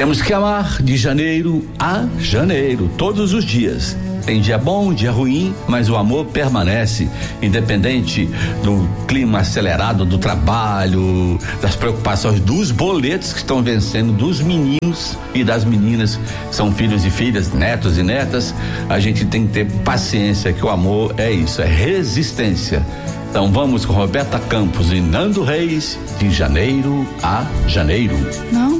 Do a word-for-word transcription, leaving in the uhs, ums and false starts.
Temos que amar de janeiro a janeiro, todos os dias. Tem dia bom, dia ruim, mas o amor permanece, independente do clima acelerado do trabalho, das preocupações, dos boletos que estão vencendo, dos meninos e das meninas, que são filhos e filhas, netos e netas. A gente tem que ter paciência, que o amor é isso, é resistência. Então vamos com Roberta Campos e Nando Reis, de janeiro a janeiro. Não